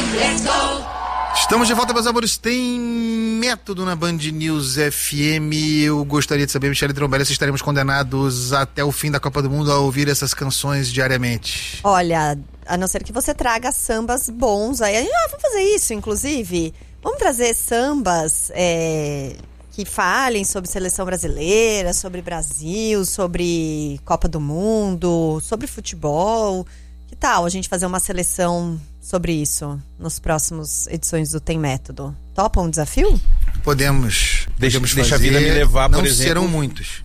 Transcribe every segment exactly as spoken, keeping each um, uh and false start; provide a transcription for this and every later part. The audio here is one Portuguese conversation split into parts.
Let's go! Estamos de volta, meus amores. Tem método na Band News F M. Eu gostaria de saber, Michele Trombelli, se estaremos condenados até o fim da Copa do Mundo a ouvir essas canções diariamente. Olha, a não ser que você traga sambas bons. Aí, ah, vamos fazer isso, inclusive. Vamos trazer sambas é, que falem sobre seleção brasileira, sobre Brasil, sobre Copa do Mundo, sobre futebol. Que tal a gente fazer uma seleção sobre isso nos próximos edições do Tem Método? Topa um desafio? Podemos. Deixa, podemos deixa a fazer. vida me levar, Não por exemplo. serão muitos.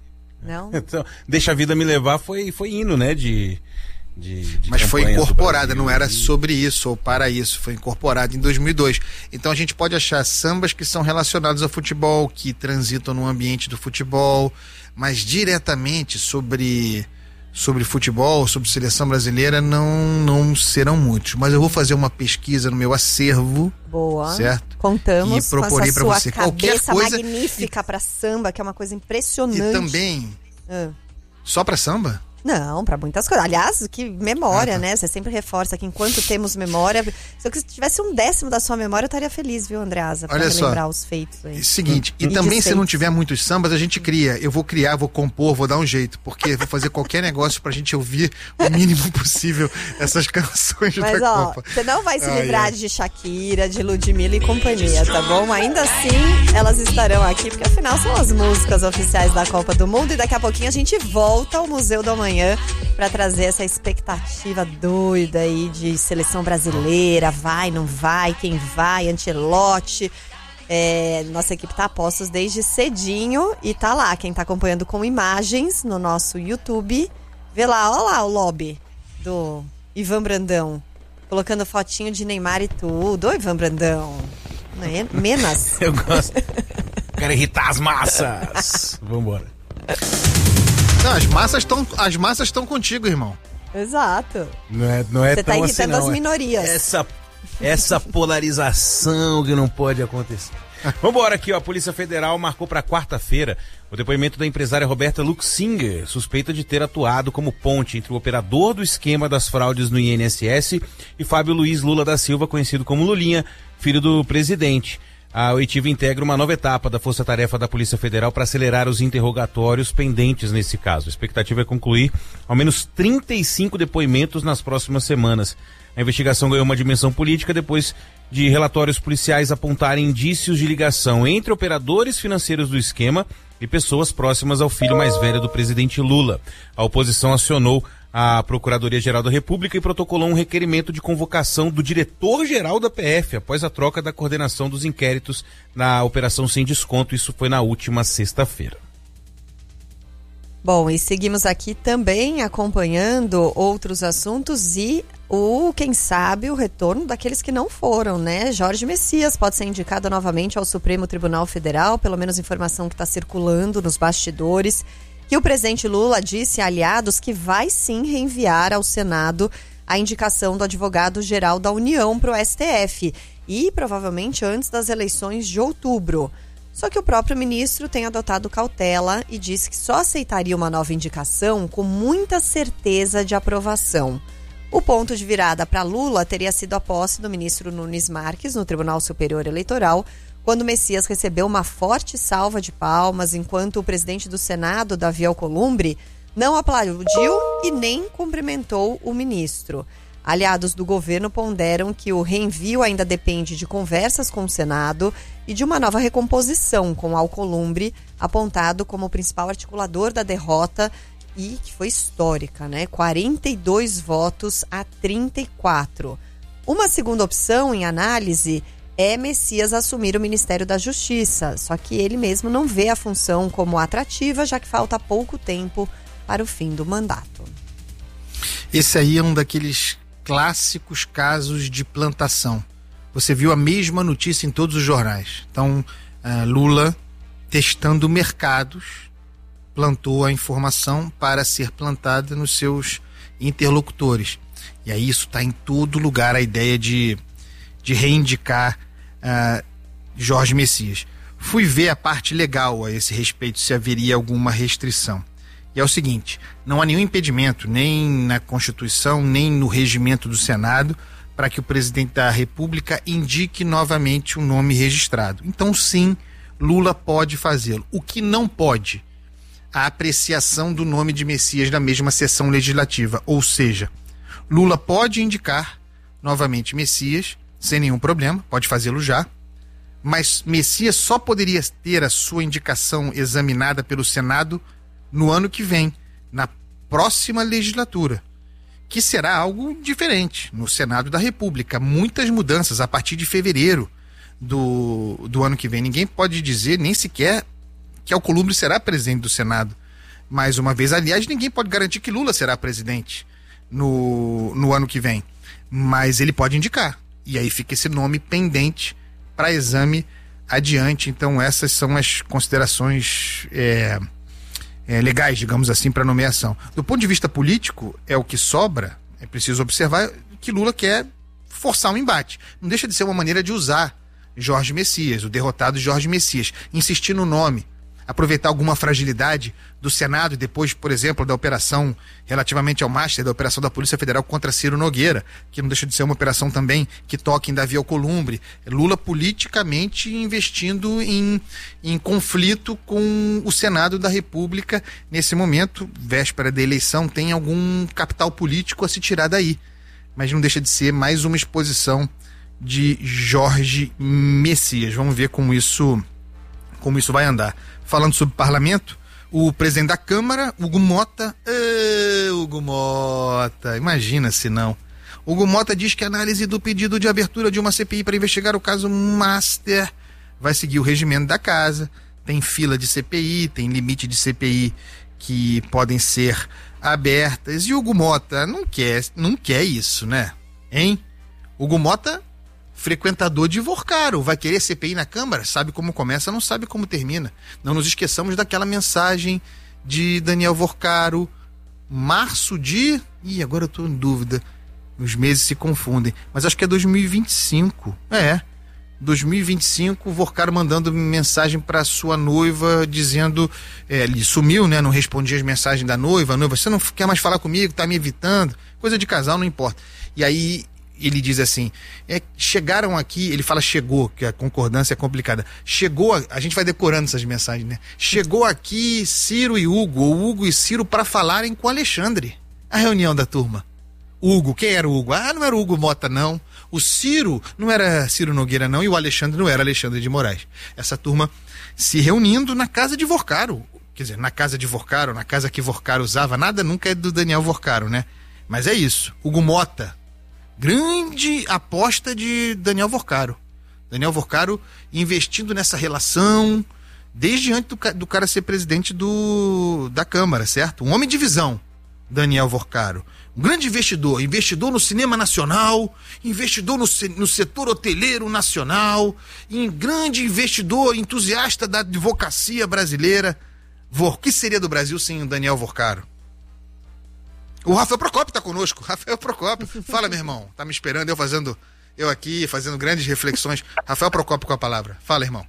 Não? Então, deixa a vida me levar foi, foi hino, né? De, de, de Mas foi campanhas do incorporada, Brasil. não era sobre isso ou para isso. Foi incorporada em dois mil e dois. Então a gente pode achar sambas que são relacionados ao futebol, que transitam no ambiente do futebol, mas diretamente sobre... sobre futebol, sobre seleção brasileira, não, não serão muitos. Mas eu vou fazer uma pesquisa no meu acervo. Boa. Certo? Contamos E proporei com essa pra sua você qualquer cabeça coisa magnífica e... pra samba, que é uma coisa impressionante. E também... Ah. Só pra samba? Não, pra muitas coisas. Aliás, que memória, Ah, tá. né? Você sempre reforça que enquanto temos memória... Se eu tivesse um décimo da sua memória, eu estaria feliz, viu, Andreasa? Pra Olha só. lembrar os feitos aí. Seguinte, e, E também se desfeitos. não tiver muitos sambas, a gente cria. Eu vou criar, vou compor, vou dar um jeito. Porque vou fazer qualquer negócio pra gente ouvir o mínimo possível essas canções Mas, da ó, Copa. você não vai se Ai, livrar ai. de Shakira, de Ludmilla e companhia, tá bom? Ainda assim, elas estarão aqui, porque afinal são as músicas oficiais da Copa do Mundo. E daqui a pouquinho a gente volta ao Museu do Amanhã pra trazer essa expectativa doida aí de seleção brasileira. Vai, não vai, quem vai, Ancelotti. É, nossa equipe tá a postos desde cedinho e tá lá, quem tá acompanhando com imagens no nosso YouTube. Vê lá, ó lá o lobby do Ivan Brandão, colocando fotinho de Neymar e tudo. Ô, Ivan Brandão, né? Menos. Eu gosto. Quero irritar as massas. Vambora. Não, as massas estão as massas estão contigo, irmão. Exato. Não é, não é Você tá tão irritando assim, não. as minorias. Essa, essa polarização que não pode acontecer. Vambora aqui, ó. A Polícia Federal marcou para quarta-feira o depoimento da empresária Roberta Luxinger, suspeita de ter atuado como ponte entre o operador do esquema das fraudes no I N S S e Fábio Luiz Lula da Silva, conhecido como Lulinha, filho do presidente. A oitiva integra uma nova etapa da Força-Tarefa da Polícia Federal para acelerar os interrogatórios pendentes nesse caso. A expectativa é concluir ao menos trinta e cinco depoimentos nas próximas semanas. A investigação ganhou uma dimensão política depois de relatórios policiais apontarem indícios de ligação entre operadores financeiros do esquema e pessoas próximas ao filho mais velho do presidente Lula. A oposição acionou a Procuradoria-Geral da República e protocolou um requerimento de convocação do diretor-geral da P F após a troca da coordenação dos inquéritos na Operação Sem Desconto. Isso foi na última sexta-feira. Bom, e seguimos aqui também acompanhando outros assuntos e o, quem sabe, o retorno daqueles que não foram, né? Jorge Messias pode ser indicado novamente ao Supremo Tribunal Federal, pelo menos informação que está circulando nos bastidores, que o presidente Lula disse a aliados que vai sim reenviar ao Senado a indicação do advogado-geral da União para o S T F e provavelmente antes das eleições de outubro. Só que o próprio ministro tem adotado cautela e disse que só aceitaria uma nova indicação com muita certeza de aprovação. O ponto de virada para Lula teria sido a posse do ministro Nunes Marques no Tribunal Superior Eleitoral, quando Messias recebeu uma forte salva de palmas, enquanto o presidente do Senado, Davi Alcolumbre, não aplaudiu e nem cumprimentou o ministro. Aliados do governo ponderam que o reenvio ainda depende de conversas com o Senado e de uma nova recomposição com Alcolumbre, apontado como o principal articulador da derrota e que foi histórica, né? quarenta e dois votos a trinta e quatro. Uma segunda opção em análise é Messias assumir o Ministério da Justiça, só que ele mesmo não vê a função como atrativa, já que falta pouco tempo para o fim do mandato. Esse aí é um daqueles clássicos casos de plantação. Você viu a mesma notícia em todos os jornais. Então, uh, Lula, testando mercados, plantou a informação para ser plantada nos seus interlocutores. E aí isso está em todo lugar, a ideia de, de reivindicar uh, Jorge Messias. Fui ver a parte legal a esse respeito, se haveria alguma restrição. E é o seguinte, não há nenhum impedimento, nem na Constituição, nem no regimento do Senado, para que o presidente da República indique novamente o nome registrado. Então, sim, Lula pode fazê-lo. O que não pode, a apreciação do nome de Messias na mesma sessão legislativa. Ou seja, Lula pode indicar novamente Messias, sem nenhum problema, pode fazê-lo já, mas Messias só poderia ter a sua indicação examinada pelo Senado no ano que vem, na próxima legislatura, que será algo diferente no Senado da República. Muitas mudanças a partir de fevereiro do, do ano que vem. Ninguém pode dizer nem sequer que Alcolumbre será presidente do Senado. Mais uma vez, aliás, ninguém pode garantir que Lula será presidente no, no ano que vem. Mas ele pode indicar. E aí fica esse nome pendente para exame adiante. Então essas são as considerações é, é, legais, digamos assim, para nomeação. Do ponto de vista político, é o que sobra, é preciso observar que Lula quer forçar um embate. Não deixa de ser uma maneira de usar Jorge Messias, o derrotado Jorge Messias, insistir no nome, aproveitar alguma fragilidade do Senado, depois, por exemplo, da operação relativamente ao Master, da operação da Polícia Federal contra Ciro Nogueira, que não deixa de ser uma operação também que toca em Davi Alcolumbre. Lula politicamente investindo em, em conflito com o Senado da República nesse momento, véspera da eleição, tem algum capital político a se tirar daí. Mas não deixa de ser mais uma exposição de Jorge Messias. Vamos ver como isso, como isso vai andar. Falando sobre parlamento, o presidente da Câmara, Hugo Mota, eh, Hugo Mota, imagina se não. Hugo Mota diz que a análise do pedido de abertura de uma C P I para investigar o caso Master vai seguir o regimento da casa. Tem fila de C P I, tem limite de C P I que podem ser abertas. E Hugo Mota não quer, não quer isso, né? Hein? Hugo Mota, frequentador de Vorcaro, vai querer C P I na Câmara? Sabe como começa, não sabe como termina. Não nos esqueçamos daquela mensagem de Daniel Vorcaro, março de... Ih, agora eu estou em dúvida, os meses se confundem, mas acho que é dois mil e vinte e cinco. É, dois mil e vinte e cinco, Vorcaro mandando mensagem para sua noiva, dizendo, é, ele sumiu, né, não respondia as mensagens da noiva, a noiva, você não quer mais falar comigo, tá me evitando, coisa de casal, não importa. E aí ele diz assim, é, chegaram aqui, ele fala chegou, que a concordância é complicada, chegou, a, a gente vai decorando essas mensagens, né? Chegou aqui Ciro e Hugo, ou Hugo e Ciro, para falarem com Alexandre. A reunião da turma. Hugo, quem era o Hugo? Ah, não era o Hugo Mota, não. O Ciro não era Ciro Nogueira, não, e o Alexandre não era Alexandre de Moraes. Essa turma se reunindo na casa de Vorcaro, quer dizer, na casa de Vorcaro, na casa que Vorcaro usava, nada nunca é do Daniel Vorcaro, né? Mas é isso, Hugo Mota, grande aposta de Daniel Vorcaro. Daniel Vorcaro investindo nessa relação desde antes do, do cara ser presidente do, da Câmara, certo? Um homem de visão, Daniel Vorcaro. Um grande investidor, investidor no cinema nacional, investidor no, no setor hoteleiro nacional, e grande investidor, entusiasta da advocacia brasileira. O que seria do Brasil sem o Daniel Vorcaro? O Rafael Procópio está conosco. Rafael Procópio, fala, meu irmão. Tá me esperando, eu fazendo, eu aqui, fazendo grandes reflexões. Rafael Procópio com a palavra. Fala, irmão.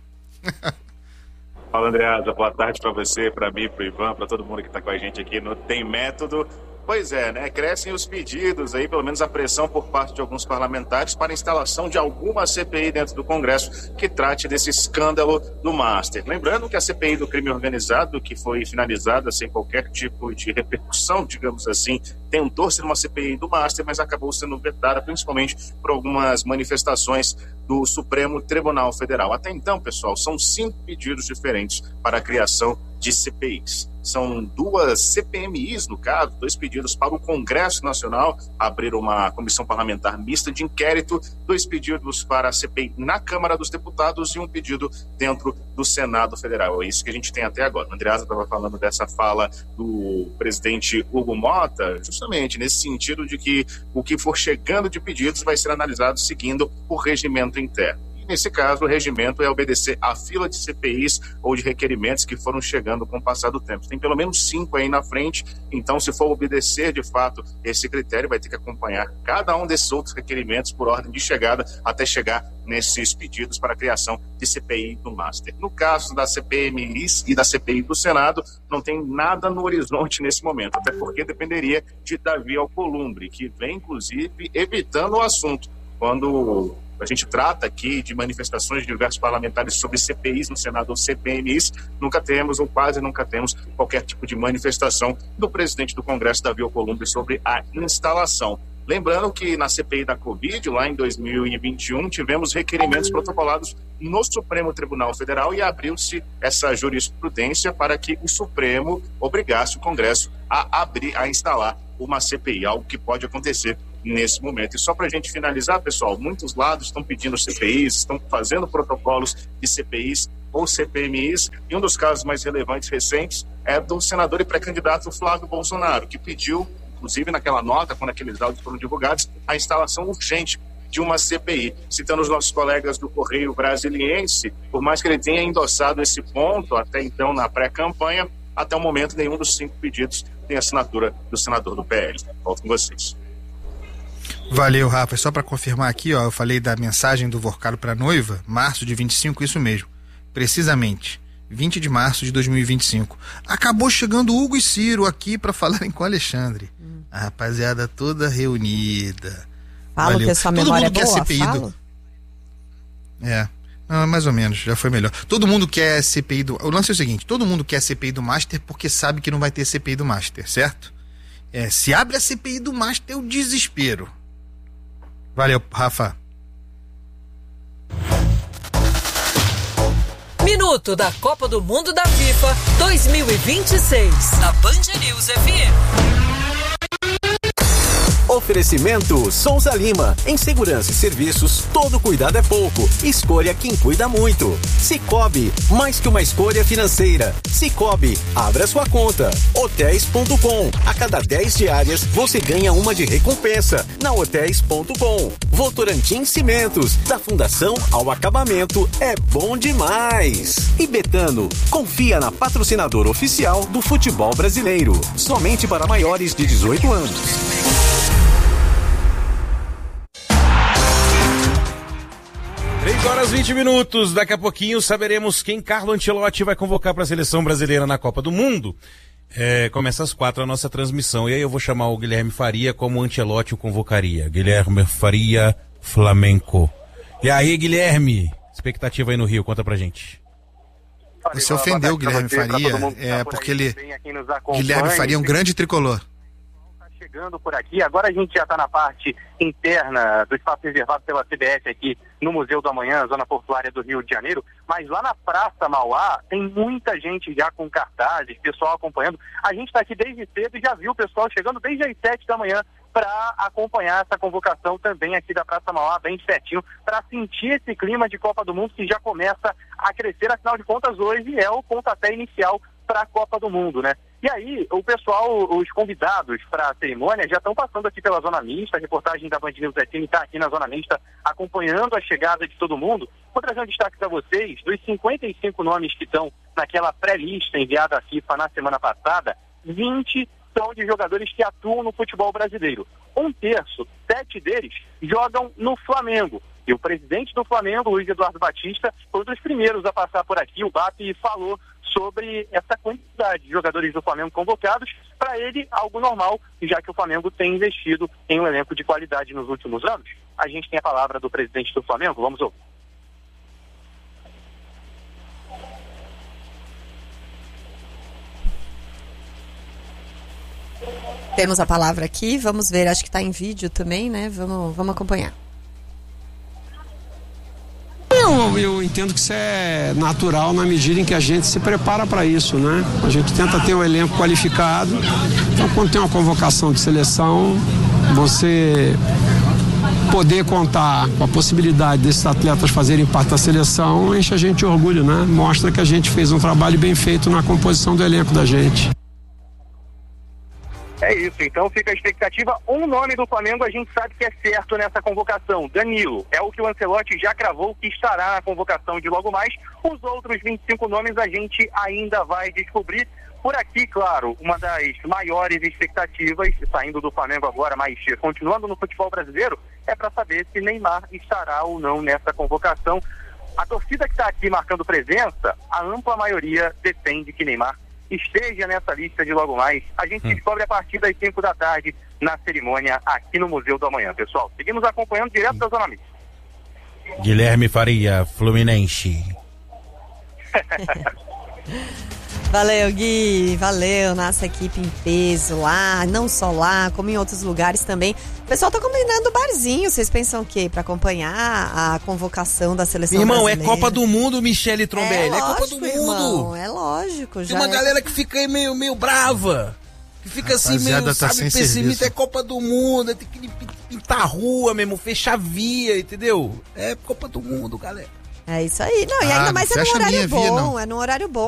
Fala, Andreasa. Boa tarde para você, para mim, para o Ivan, para todo mundo que está com a gente aqui no Tem Método. Pois é, né? Crescem os pedidos aí, pelo menos a pressão por parte de alguns parlamentares para a instalação de alguma C P I dentro do Congresso que trate desse escândalo do Master. Lembrando que a C P I do crime organizado, que foi finalizada sem qualquer tipo de repercussão, digamos assim, tentou ser uma C P I do Master, mas acabou sendo vetada principalmente por algumas manifestações do Supremo Tribunal Federal. Até então, pessoal, são cinco pedidos diferentes para a criação de C P Is. São duas C P M Is, no caso, dois pedidos para o Congresso Nacional, abrir uma comissão parlamentar mista de inquérito, dois pedidos para a C P I na Câmara dos Deputados e um pedido dentro do Senado Federal. É isso que a gente tem até agora. O Andreasa estava falando dessa fala do presidente Hugo Mota, justamente nesse sentido de que o que for chegando de pedidos vai ser analisado seguindo o regimento interno. Nesse caso, o regimento é obedecer à fila de C P Is ou de requerimentos que foram chegando com o passar do tempo. Tem pelo menos cinco aí na frente, então se for obedecer de fato esse critério, vai ter que acompanhar cada um desses outros requerimentos por ordem de chegada até chegar nesses pedidos para a criação de C P I do Master. No caso da C P M Is e da C P I do Senado, não tem nada no horizonte nesse momento, até porque dependeria de Davi Alcolumbre, que vem inclusive evitando o assunto. quando a gente trata aqui de manifestações de diversos parlamentares sobre C P Is no Senado ou C P M Is, nunca temos, ou quase nunca temos, qualquer tipo de manifestação do presidente do Congresso, Davi Alcolumbre, sobre a instalação. Lembrando que na C P I da Covid, lá em dois mil e vinte e um, tivemos requerimentos protocolados no Supremo Tribunal Federal e abriu-se essa jurisprudência para que o Supremo obrigasse o Congresso a abrir, a instalar uma C P I, algo que pode acontecer nesse momento. E só para a gente finalizar, pessoal, muitos lados estão pedindo C P Is, estão fazendo protocolos de C P Is ou C P M Is, e um dos casos mais relevantes recentes é do senador e pré-candidato Flávio Bolsonaro, que pediu, inclusive naquela nota, quando aqueles áudios foram divulgados, a instalação urgente de uma C P I. Citando os nossos colegas do Correio Brasiliense, por mais que ele tenha endossado esse ponto até então na pré-campanha, até o momento nenhum dos cinco pedidos tem assinatura do senador do P L. Volto com vocês. Valeu, Rafa. Só para confirmar aqui, ó, eu falei da mensagem do Vorcaro para a noiva, março de vinte e cinco, isso mesmo. Precisamente, vinte de março de dois mil e vinte e cinco. Acabou chegando Hugo e Ciro aqui para falarem com o Alexandre. Hum. A rapaziada toda reunida. Fala que a sua memória é boa, fala. É, não, mais ou menos, já foi melhor. Todo mundo quer C P I do... O lance é o seguinte, todo mundo quer C P I do Master porque sabe que não vai ter C P I do Master, certo? É, se abre a C P I do Master, é o desespero. Valeu, Rafa. Minuto da Copa do Mundo da FIFA dois mil e vinte e seis, na Band News F M. Oferecimento Souza Lima. Em segurança e serviços, todo cuidado é pouco. Escolha quem cuida muito. Sicoob, mais que uma escolha financeira. Sicoob, abra sua conta. Hotéis ponto com. A cada dez diárias, você ganha uma de recompensa. Na Hotéis ponto com. Votorantim Cimentos. Da fundação ao acabamento, é bom demais. E Betano, confia na patrocinadora oficial do futebol brasileiro. Somente para maiores de dezoito anos. três horas e vinte minutos, daqui a pouquinho saberemos quem Carlo Ancelotti vai convocar para a seleção brasileira na Copa do Mundo. É, começa às quatro a nossa transmissão, e aí eu vou chamar o Guilherme Faria como o Ancelotti o convocaria. Guilherme Faria, Flamengo. E aí, Guilherme, expectativa aí no Rio, conta pra gente. Você ofendeu o Guilherme Faria, é porque ele... Guilherme Faria é um grande tricolor. Chegando por aqui, agora a gente já está na parte interna do espaço reservado pela C B F aqui no Museu do Amanhã, zona portuária do Rio de Janeiro, mas lá na Praça Mauá tem muita gente já com cartazes, pessoal acompanhando. A gente está aqui desde cedo e já viu o pessoal chegando desde as sete da manhã para acompanhar essa convocação também aqui da Praça Mauá, bem pertinho, para sentir esse clima de Copa do Mundo que já começa a crescer. Afinal de contas, hoje é o pontapé inicial para a Copa do Mundo, né? E aí, o pessoal, os convidados para a cerimônia já estão passando aqui pela Zona Mista. A reportagem da Band News F M está aqui na Zona Mista acompanhando a chegada de todo mundo. Vou trazer um destaque para vocês: dos cinquenta e cinco nomes que estão naquela pré-lista enviada à FIFA na semana passada, vinte são de jogadores que atuam no futebol brasileiro. Um terço, sete deles, jogam no Flamengo. E o presidente do Flamengo, Luiz Eduardo Batista, foi um dos primeiros a passar por aqui. O B A P falou sobre essa quantidade de jogadores do Flamengo convocados. Para ele, algo normal, já que o Flamengo tem investido em um elenco de qualidade nos últimos anos. A gente tem a palavra do presidente do Flamengo, vamos ouvir. Temos a palavra aqui, vamos ver, acho que está em vídeo também, né? Vamos, vamos acompanhar. Eu, eu entendo que isso é natural na medida em que a gente se prepara para isso, né? A gente tenta ter um elenco qualificado. Então, quando tem uma convocação de seleção, você poder contar com a possibilidade desses atletas fazerem parte da seleção enche a gente de orgulho, né? Mostra que a gente fez um trabalho bem feito na composição do elenco da gente. É isso, então fica a expectativa. Um nome do Flamengo a gente sabe que é certo nessa convocação, Danilo. É o que o Ancelotti já cravou que estará na convocação de logo mais. Os outros vinte e cinco nomes a gente ainda vai descobrir. Por aqui, claro, uma das maiores expectativas, saindo do Flamengo agora, mas continuando no futebol brasileiro, é para saber se Neymar estará ou não nessa convocação. A torcida que está aqui marcando presença, a ampla maioria defende que Neymar esteja nessa lista de logo mais. A gente hum. descobre a partir das cinco da tarde na cerimônia aqui no Museu do Amanhã. Pessoal, seguimos acompanhando direto da Zona Mista. Guilherme Faria, Fluminense. Valeu, Gui, valeu, nossa equipe em peso lá, não só lá, como em outros lugares também. O pessoal tá combinando barzinho, vocês pensam o quê? Pra acompanhar a convocação da seleção Irmão, brasileira. é Copa do Mundo, Michele Trombelli, é, é, Copa do lógico, Mundo. Irmão, é lógico, já Tem uma é... galera que fica aí meio, meio brava, que fica assim Rapaziada, meio, tá sabe, sem pessimista, serviço. é Copa do Mundo, tem que pintar a rua mesmo, fechar via, entendeu? É Copa do Mundo, galera. É isso aí, não, e Ah, ainda mais é fecha num a minha horário via, bom, não. é num horário bom.